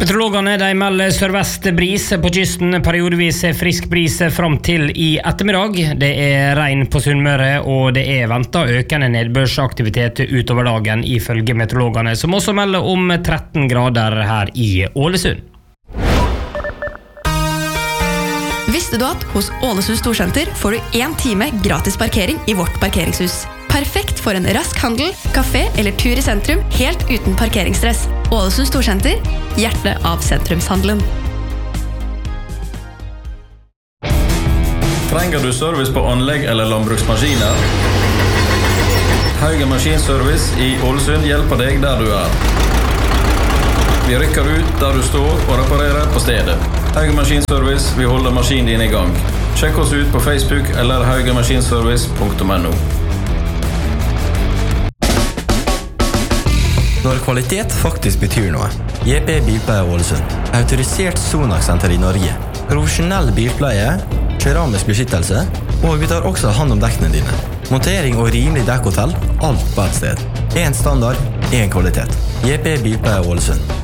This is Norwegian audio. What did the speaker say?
Meteorologene de melder sørvest bris på kysten, periodevis frisk bris frem til i ettermiddag. Det regn på Sunnmøre, og det ventet økende nedbørsaktivitet utover dagen ifølge meteorologene, som også melder om 13 grader her i Ålesund. Visste du at hos Ålesund Storsenter får du 1 time gratis parkering i vårt parkeringshus? Perfekt for en rask handel, kafé eller tur i sentrum, helt uten parkeringsstress. Ålesund Storsenter, hjertet av sentrumshandelen. Trenger du service på anlegg eller landbruksmaskiner? Haugen Maskinservice i Ålesund hjelper deg der du Vi rykker ut der du står og reparerer på stedet. Haugen Maskinservice, vi holder maskinen din i gang. Sjekk oss ut på Facebook eller haugenmaskinservice.no. Når kvalitet faktisk betyr noe. JP Bilpleie Ålesund. Autorisert Sonax-senter i Norge. Profesjonell bilpleie, keramisk beskyttelse, og vi tar også hand om dekkene dine. Montering og rimelig dekkhotell, alt på et sted. En standard, en kvalitet. JP Bilpleie Ålesund.